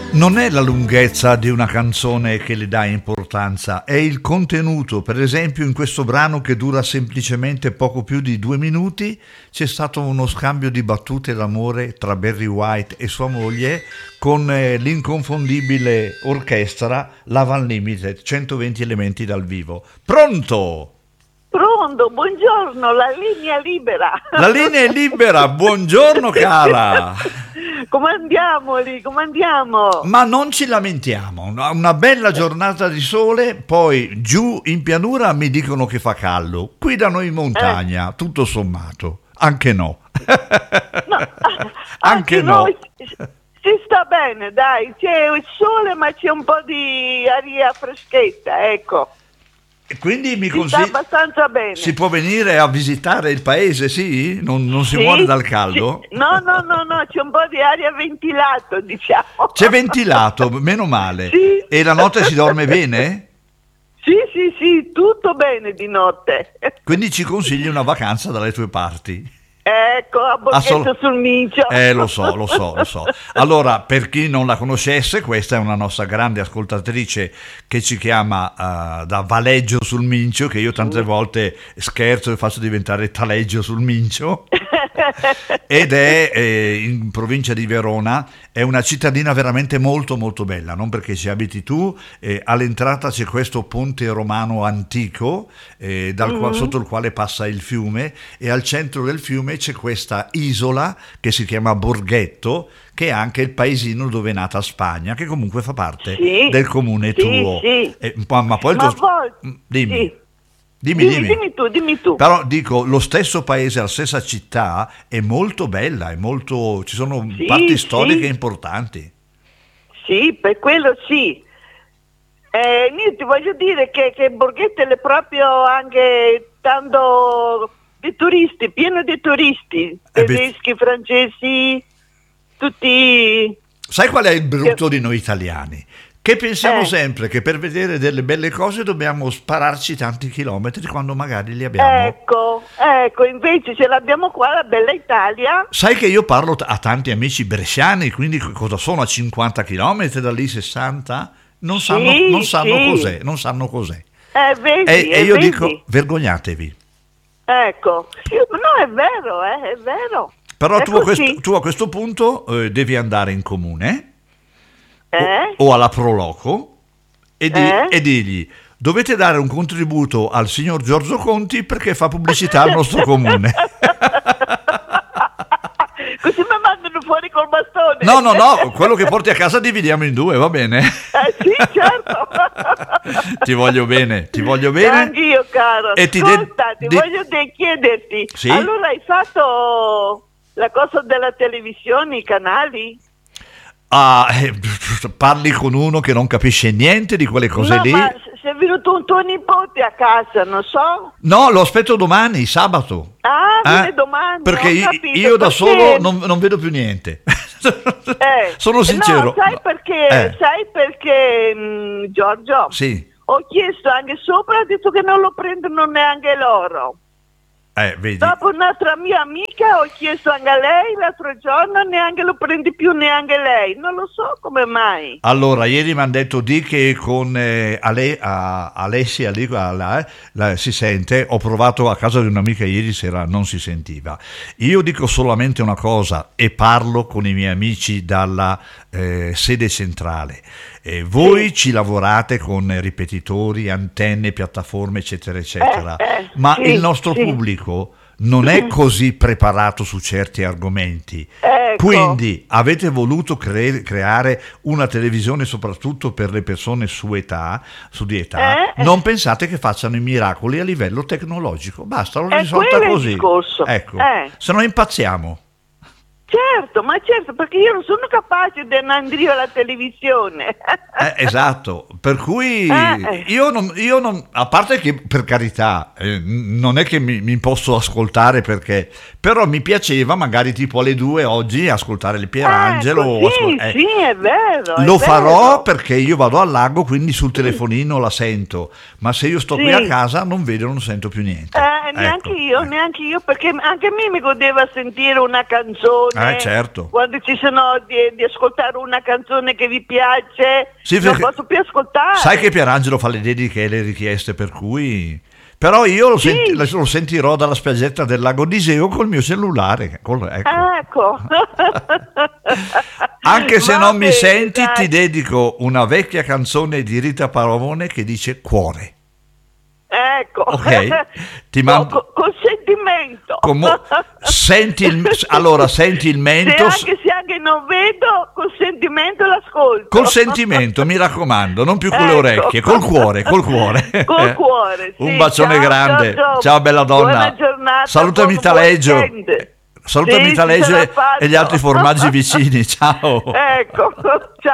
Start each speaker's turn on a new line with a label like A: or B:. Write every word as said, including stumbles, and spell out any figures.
A: Non è la lunghezza di una canzone che le dà importanza, è il contenuto. Per esempio in questo brano, che dura semplicemente poco più di due minuti, c'è stato uno scambio di battute d'amore tra Barry White e sua moglie con eh, l'inconfondibile orchestra Love Unlimited, centoventi elementi dal vivo. Pronto?
B: Pronto, buongiorno, la linea libera.
A: La linea è libera, buongiorno cara.
B: Come andiamo lì, come andiamo?
A: Ma non ci lamentiamo, una una bella giornata di sole, poi giù in pianura mi dicono che fa caldo, qui da noi in montagna,
B: Eh.
A: tutto sommato, anche no.
B: No,
A: Anche
B: anche
A: no.
B: noi si sta bene, dai, c'è il sole ma c'è un po' di aria freschetta, ecco.
A: E quindi mi
B: Si sta
A: consigli,
B: abbastanza bene.
A: si può venire a visitare il paese, sì? Non, non si
B: Sì,
A: muore dal caldo?
B: sì. No, no, no, no, c'è un po' di aria ventilato, diciamo.
A: C'è ventilato, meno male.
B: Sì.
A: E la notte si dorme bene?
B: Sì, sì, sì, tutto bene di notte.
A: Quindi ci consigli una vacanza dalle tue parti?
B: Ecco, a
A: Assol-
B: Bocchetto sul Mincio.
A: Eh, lo so, lo so, lo so. Allora, per chi non la conoscesse, questa è una nostra grande ascoltatrice che ci chiama eh, da Valeggio sul Mincio, che io tante volte scherzo e faccio diventare Taleggio sul Mincio, ed è eh, in provincia di Verona. È una cittadina veramente molto molto bella, non perché ci abiti tu, eh, all'entrata c'è questo ponte romano antico eh, dal qua- sotto il quale passa il fiume, e al centro del fiume c'è questa isola che si chiama Borghetto, che è anche il paesino dove è nata Spagna, che comunque fa parte
B: Sì,
A: del comune
B: sì,
A: tuo.
B: sì.
A: Eh, ma, ma poi il
B: Ma
A: tuo-
B: voi-
A: dimmi.
B: sì.
A: Dimmi,
B: Dimmi,
A: dimmi.
B: dimmi tu, dimmi tu.
A: Però dico, lo stesso paese, la stessa città è molto bella, è molto, ci sono
B: Sì,
A: parti
B: sì.
A: storiche importanti.
B: Sì, per quello sì. Eh, niente, voglio dire che, che Borghetto è proprio anche tanto di turisti, pieno di turisti,
A: Eh beh.
B: tedeschi, francesi, tutti.
A: Sai qual è il brutto di noi italiani? Che pensiamo
B: Eh.
A: sempre che per vedere delle belle cose dobbiamo spararci tanti chilometri quando magari li abbiamo.
B: Ecco, ecco, invece ce l'abbiamo qua, la bella Italia.
A: Sai che io parlo t- a tanti amici bresciani, quindi co- cosa sono a cinquanta chilometri da lì, sessanta? Non
B: Sì,
A: sanno, non sanno
B: sì.
A: cos'è, non sanno cos'è.
B: Eh, vedi,
A: E, e
B: eh,
A: io
B: vedi?
A: dico, vergognatevi.
B: Ecco, sì, ma no, è vero, eh, è vero.
A: Però
B: È
A: tu a,
B: così.
A: questo, tu a questo punto eh, devi andare in comune o-
B: Eh?
A: o, alla Proloco e, di-
B: Eh?
A: e digli: dovete dare un contributo al signor Giorgio Conti perché fa pubblicità al nostro comune.
B: Così mi mandano fuori col bastone.
A: No, no, no, quello che porti a casa dividiamo in due, va bene?
B: Eh sì, certo.
A: Ti voglio bene, ti voglio bene.
B: Anch'io, caro.
A: E ti de-
B: Ascolta, ti
A: de-
B: voglio de- chiederti.
A: Sì?
B: Allora hai fatto la cosa della televisione, i canali?
A: Ah, eh, parli con uno che non capisce niente di quelle cose
B: no,
A: lì.
B: ma se è venuto un tuo nipote a casa, non so.
A: No, lo aspetto domani, sabato.
B: Ah, viene
A: Eh?
B: domani.
A: Perché
B: ho
A: io,
B: capito,
A: io da
B: perché-
A: solo non, non vedo più niente.
B: Eh,
A: Sono sincero.
B: No, sai perché,
A: Eh,
B: sai perché, mh, Giorgio?
A: Sì,
B: Ho chiesto anche sopra, ha detto che non lo prendono neanche loro.
A: eh, vedi.
B: Dopo un'altra mia amica ho chiesto anche a lei l'altro giorno, neanche lo prendi più neanche lei. Non lo so come mai.
A: Allora, ieri mi hanno detto di che con eh, Ale- a- Alessia lì, la- eh, la- si sente. Ho provato a casa di un'amica ieri sera, non si sentiva. Io dico solamente una cosa e parlo con i miei amici dalla eh, sede centrale. Eh, voi
B: Sì.
A: ci lavorate con ripetitori, antenne, piattaforme, eccetera, eccetera,
B: Eh, eh,
A: ma
B: sì,
A: il nostro
B: sì.
A: pubblico non è così preparato su certi argomenti.
B: Ecco.
A: Quindi avete voluto cre- creare una televisione soprattutto per le persone su età, su di età,
B: Eh?
A: non pensate che facciano i miracoli a livello tecnologico. Basta, l'ho
B: È
A: risolta
B: quello il
A: così.
B: discorso.
A: Ecco,
B: Eh.
A: se no impazziamo.
B: Certo, ma certo, perché io non sono capace di andare alla televisione.
A: Eh, esatto, per cui
B: Eh.
A: io, non, io non, a parte che per carità, eh, n- non è che mi, mi posso ascoltare perché, però mi piaceva magari tipo alle due oggi ascoltare il Pierangelo. o
B: Ecco, sì,
A: ascol- eh.
B: sì, è vero. è
A: Lo farò
B: vero.
A: perché io vado al lago, quindi sul telefonino la sento, ma se io sto qui
B: Sì.
A: a casa non vedo, non sento più niente.
B: Eh, neanche
A: Ecco,
B: io,
A: eh.
B: neanche io, perché anche a me mi godeva sentire una canzone,
A: Eh, certo.
B: Quando ci sono di, di ascoltare una canzone che vi piace,
A: Sì,
B: non
A: perché-
B: posso più ascoltare.
A: Sai che Pierangelo fa le dediche e le richieste, per cui... Però io lo,
B: Sì.
A: senti- lo sentirò dalla spiaggetta del lago d'Iseo col mio cellulare. col- ecco.
B: Ecco.
A: Anche se
B: Va
A: non mi
B: bene,
A: senti,
B: dai.
A: ti dedico una vecchia canzone di Rita Pavone che dice Cuore.
B: Ecco.
A: Ok? Ti mando...
B: Co- col sentimento.
A: Come- senti il, allora senti il
B: Se
A: mento
B: anche, se anche non vedo, col sentimento l'ascolto.
A: col sentimento, mi raccomando, non più con le
B: Ecco.
A: orecchie, col cuore, col cuore.
B: Col cuore, sì.
A: Un bacione
B: Ciao,
A: grande.
B: ciao,
A: Ciao,
B: ciao.
A: bella donna.
B: Buona giornata,
A: Salutami
B: buon
A: Taleggio.
B: weekend.
A: Salutami
B: Sì,
A: Taleggio
B: ce l'ho
A: e- e gli
B: fatto.
A: altri formaggi vicini. Ciao.
B: Ecco, ciao.